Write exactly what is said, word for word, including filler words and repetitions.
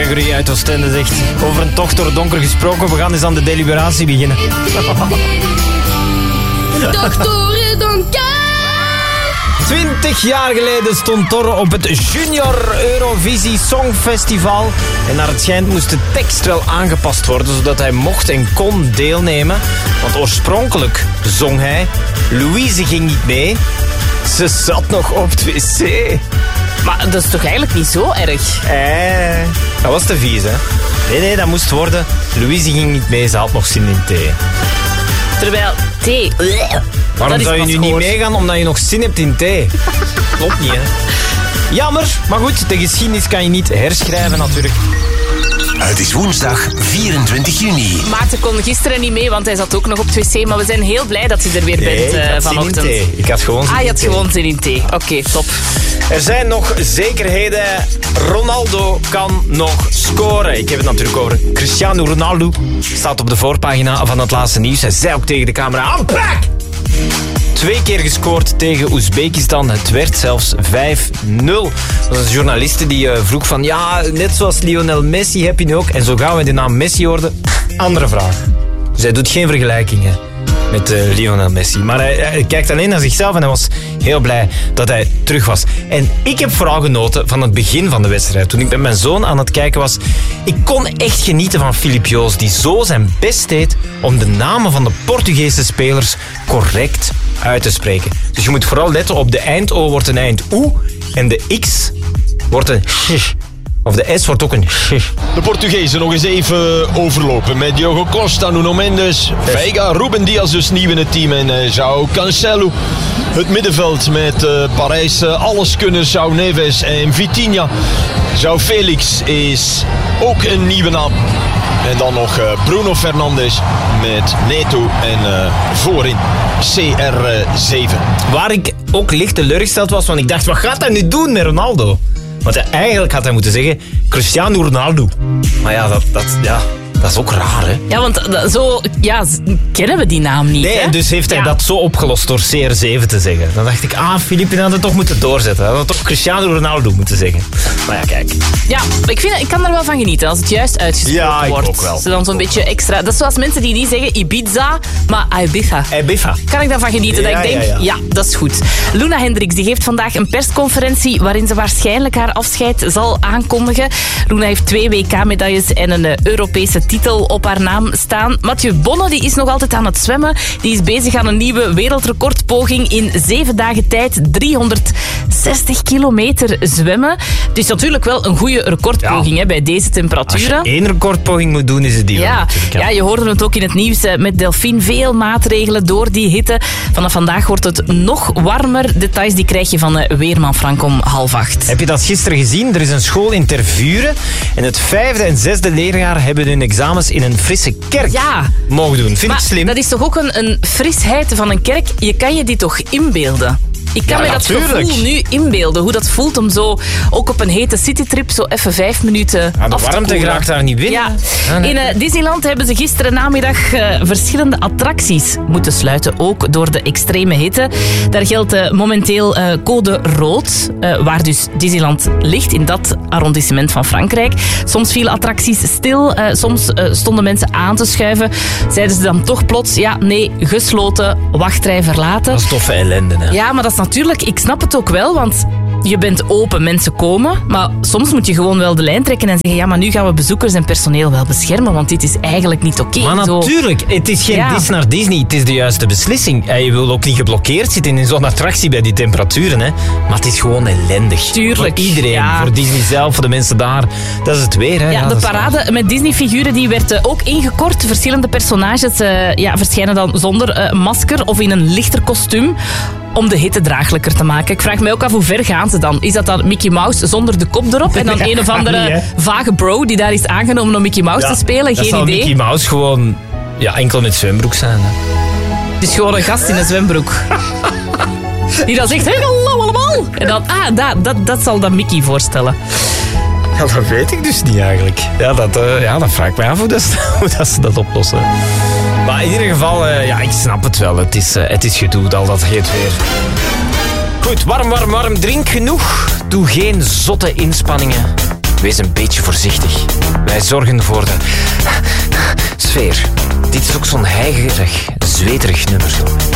Gregory uit Oostende zegt... Over een tocht door het donker gesproken, we gaan eens aan de deliberatie beginnen. Tocht door het donker. Twintig jaar geleden stond Torre op het Junior Eurovisie Songfestival. En naar het schijnt moest de tekst wel aangepast worden, zodat hij mocht en kon deelnemen. Want oorspronkelijk zong hij... Louise ging niet mee, ze zat nog op het wc. Maar dat is toch eigenlijk niet zo erg? Eh, dat was te vies, hè? Nee, nee, dat moest worden. Louise ging niet mee, ze had nog zin in thee. Terwijl thee... Waarom zou je nu niet meegaan? Omdat je nog zin hebt in thee. Klopt niet, hè? Jammer, maar goed, de geschiedenis kan je niet herschrijven natuurlijk. Het is woensdag vierentwintig juni. Maarten kon gisteren niet mee, want hij zat ook nog op het wc. Maar we zijn heel blij dat je er weer nee, bent uh, ik had vanochtend. Zin in thee. Ik had gewoon zin ah, je in had thee. gewoon zin in thee. Oké, okay, top. Er zijn nog zekerheden. Ronaldo kan nog scoren. Ik heb het natuurlijk over Cristiano Ronaldo. Staat op de voorpagina van het laatste nieuws. Hij zei ook tegen de camera... I'm back! Twee keer gescoord tegen Oezbekistan. Het werd zelfs vijf nul. Dat was een journaliste die uh, vroeg van... Ja, net zoals Lionel Messi heb je nu ook. En zo gaan we de naam Messi horen. Andere vraag. Dus hij doet geen vergelijkingen met uh, Lionel Messi. Maar hij, hij kijkt alleen naar zichzelf en hij was heel blij dat hij terug was. En ik heb vooral genoten van het begin van de wedstrijd. Toen ik met mijn zoon aan het kijken was... Ik kon echt genieten van Filip Joos, die zo zijn best deed om de namen van de Portugese spelers correct uit te spreken. Dus je moet vooral letten op de eind-O wordt een eind-oe en de X wordt een sh. Of de S wordt ook een sh. De Portugezen nog eens even overlopen met Diogo Costa, Nuno Mendes, Veiga, Ruben Dias dus nieuw in het team en uh, João Cancelo. Het middenveld met uh, Parijs, uh, alleskunners, João Neves en Vitinha. João Felix is ook een nieuwe naam. En dan nog uh, Bruno Fernandes met Neto en uh, voorin C R zeven. Waar ik ook licht teleurgesteld was, want ik dacht, wat gaat hij nu doen met Ronaldo? Want hij, eigenlijk had hij moeten zeggen Cristiano Ronaldo. Maar ja, dat, dat, ja, dat is ook raar, hè? Ja, want uh, zo ja, kennen we die naam niet. Nee, hè? en dus heeft hij ja. dat zo opgelost door C R zeven te zeggen. Dan dacht ik, ah, Filip had het toch moeten doorzetten. Hij had toch Cristiano Ronaldo moeten zeggen. Maar ja, kijk. Ja, ik, vind, ik kan er wel van genieten als het juist uitgesproken ja, ik wordt. ook wel. Ze dan zo'n beetje extra... Dat is zoals mensen die niet zeggen Ibiza, maar Ibiza. Ibiza. Kan ik daarvan genieten? Ja, dat ik denk, ja, ja. ja, dat is goed. Luna Hendricks die geeft vandaag een persconferentie waarin ze waarschijnlijk haar afscheid zal aankondigen. Luna heeft twee W K-medailles en een uh, Europese titel op haar naam staan. Mathieu Bonne die is nog altijd aan het zwemmen. Die is bezig aan een nieuwe wereldrecordpoging in zeven dagen tijd. driehonderdzestig kilometer zwemmen. Dus natuurlijk wel een goede recordpoging ja. hè, bij deze temperaturen. Als je één recordpoging moet doen, is het die. Ja, ja. ja, je hoorde het ook in het nieuws met Delphine. Veel maatregelen door die hitte. Vanaf vandaag wordt het nog warmer. Details die krijg je van weerman Frank om half acht. Heb je dat gisteren gezien? Er is een school in Tervuren. En het vijfde en zesde leerjaar hebben hun examens in een frisse kerk ja. mogen doen. Vind maar ik slim. Dat is toch ook een, een frisheid van een kerk? Je kan je die toch inbeelden? Ik kan ja, me dat natuurlijk. gevoel nu inbeelden. Hoe dat voelt om zo, ook op een hete citytrip, zo even vijf minuten ja, de af te warmte koelen. geraakt daar niet binnen. Ja. Ja, nee. In uh, Disneyland hebben ze gisteren namiddag uh, verschillende attracties moeten sluiten. Ook door de extreme hitte. Daar geldt uh, momenteel uh, code rood. Uh, waar dus Disneyland ligt, in dat arrondissement van Frankrijk. Soms vielen attracties stil. Uh, soms uh, stonden mensen aan te schuiven. Zeiden ze dan toch plots, ja, nee, gesloten, wachtrij verlaten. Dat is toffe ellende, hè? Ja, maar dat is natuurlijk... Ik snap het ook wel, want je bent open, mensen komen. Maar soms moet je gewoon wel de lijn trekken en zeggen... Ja, maar nu gaan we bezoekers en personeel wel beschermen, want dit is eigenlijk niet oké. Okay. Maar Zo. natuurlijk, het is geen Ja. dis naar Disney. Het is de juiste beslissing. En je wil ook niet geblokkeerd zitten in zo'n attractie bij die temperaturen. Hè. Maar het is gewoon ellendig. Tuurlijk. Voor iedereen. Ja. Voor Disney zelf, voor de mensen daar. Dat is het weer. Hè. Ja, ja, de dat is parade waar. met Disney-figuren die werd uh, ook ingekort. Verschillende personages uh, ja, verschijnen dan zonder uh, masker of in een lichter kostuum. Om de hitte draaglijker te maken. Ik vraag me ook af, hoe ver gaan ze dan? Is dat dan Mickey Mouse zonder de kop erop? En dan Ja, een of andere niet, vage bro die daar is aangenomen om Mickey Mouse Ja, te spelen? dat Geen zal idee. Mickey Mouse gewoon ja, enkel met zwembroek zijn. Hè. Het is gewoon een gast in een zwembroek. Die dan zegt, hey, hallo allemaal. En dan, ah, dat, dat, dat zal dan Mickey voorstellen. Ja, dat weet ik dus niet eigenlijk. Ja, dat, uh, ja, dat vraag ik me af hoe, dat, hoe dat ze dat oplossen. Maar in ieder geval, uh, ja, ik snap het wel. Het is, uh, het is gedoe, al dat heet weer. Goed, warm, warm, warm. Drink genoeg. Doe geen zotte inspanningen. wees een beetje voorzichtig. Wij zorgen voor de sfeer. Dit is ook zo'n heigerig, zweterig nummer. Zo.